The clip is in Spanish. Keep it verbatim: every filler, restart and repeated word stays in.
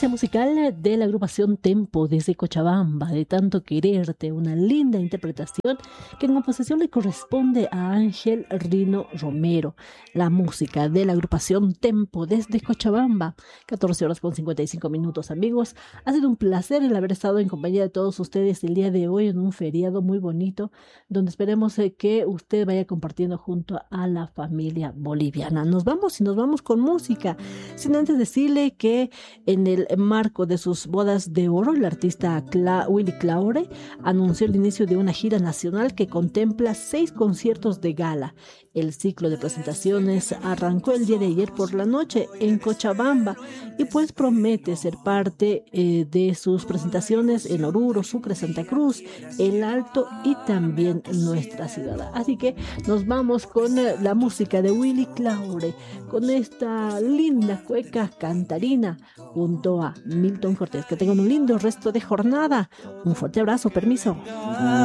delicia musical de la agrupación Tempo desde Cochabamba, de tanto quererte, una linda interpretación que en composición le corresponde a Ángel Rino Romero. La música de la agrupación Tempo desde Cochabamba, catorce horas con cincuenta y cinco minutos, amigos. Ha sido un placer el haber estado en compañía de todos ustedes el día de hoy en un feriado muy bonito, donde esperemos eh, que usted vaya compartiendo junto a la familia boliviana. Nos vamos y nos vamos con música, sin antes decirle que en el marco de sus bodas de oro, el artista Cla Willy Claure anunció el inicio de una gira nacional que contempla seis conciertos de gala. El ciclo de presentaciones arrancó el día de ayer por la noche en Cochabamba y pues promete ser parte eh, de sus presentaciones en Oruro, Sucre, Santa Cruz, El Alto y también nuestra ciudad. Así que nos vamos con eh, la música de Willy Claure, con esta linda cueca cantarina junto a Milton Cortés. Que tengan un lindo resto de jornada. Un fuerte abrazo, permiso.